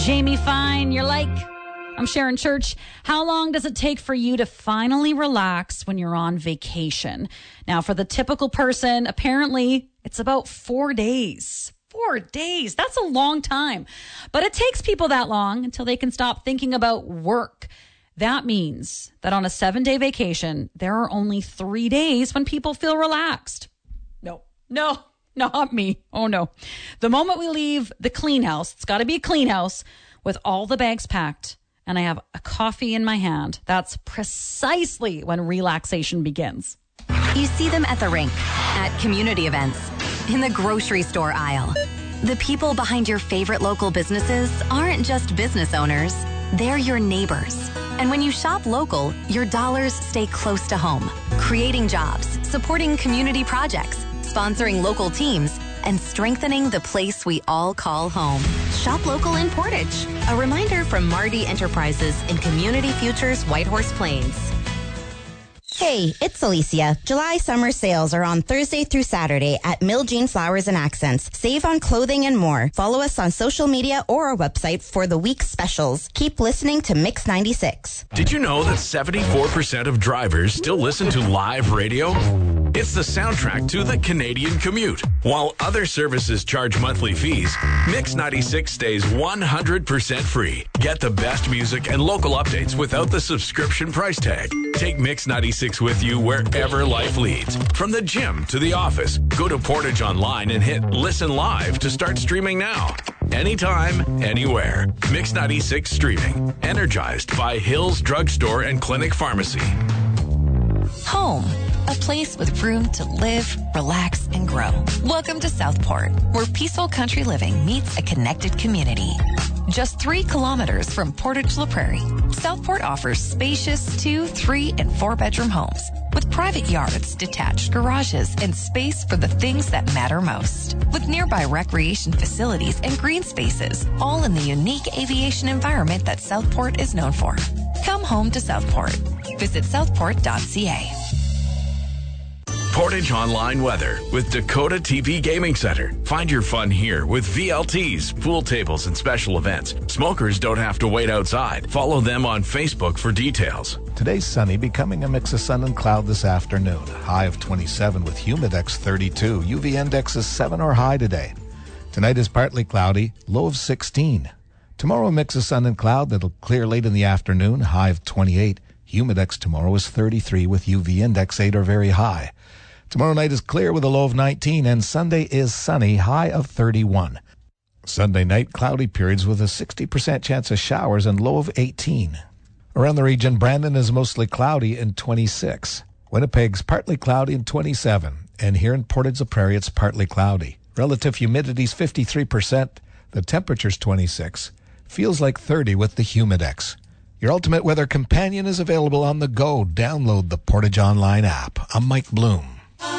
Jamie Fine, you're like, I'm Sharon Church. How long does it take for you to finally relax when you're on vacation? Now, for the typical person, apparently it's about 4 days. 4 days. That's a long time. But it takes people that long until they can stop thinking about work. That means that on a 7-day vacation, there are only 3 days when people feel relaxed. No, not me. Oh, no. The moment we leave the clean house, it's got to be a clean house with all the bags packed, and I have a coffee in my hand. That's precisely when relaxation begins. You see them at the rink, at community events, in the grocery store aisle. The people behind your favorite local businesses aren't just business owners. They're your neighbors. And when you shop local, your dollars stay close to home, creating jobs, supporting community projects, sponsoring local teams, and strengthening the place we all call home. Shop local in Portage. A reminder from Marty Enterprises in Community Futures Whitehorse Plains. Hey, it's Alicia. July summer sales are on Thursday through Saturday at Mill Jean Flowers and Accents. Save on clothing and more. Follow us on social media or our website for the week's specials. Keep listening to Mix 96. Did you know that 74% of drivers still listen to live radio? It's the soundtrack to the Canadian commute. While other services charge monthly fees, Mix 96 stays 100% free. Get the best music and local updates without the subscription price tag. Take Mix 96 with you wherever life leads. From the gym to the office, go to Portage Online and hit Listen Live to start streaming now. Anytime, anywhere. Mix 96 streaming. Energized by Hills Drugstore and Clinic Pharmacy. Home. A place with room to live, relax, and grow. Welcome to Southport, where peaceful country living meets a connected community. Just 3 kilometers from Portage La Prairie, Southport offers spacious 2, 3, and 4-bedroom homes with private yards, detached garages, and space for the things that matter most. With nearby recreation facilities and green spaces, all in the unique aviation environment that Southport is known for. Come home to Southport. Visit southport.ca. Portage Online Weather with Dakota TV Gaming Center. Find your fun here with VLTs, pool tables, and special events. Smokers don't have to wait outside. Follow them on Facebook for details. Today's sunny, becoming a mix of sun and cloud this afternoon. High of 27 with Humidex 32. UV index is 7 or high today. Tonight is partly cloudy, low of 16. Tomorrow a mix of sun and cloud that'll clear late in the afternoon. High of 28. Humidex tomorrow is 33 with UV index 8 or very high. Tomorrow night is clear with a low of 19, and Sunday is sunny, high of 31. Sunday night, cloudy periods with a 60% chance of showers and low of 18. Around the region, Brandon is mostly cloudy and 26. Winnipeg's partly cloudy and 27. And here in Portage La Prairie, it's partly cloudy. Relative humidity is 53%. The temperature's 26. Feels like 30 with the Humidex. Your ultimate weather companion is available on the go. Download the Portage Online app. I'm Mike Bloom.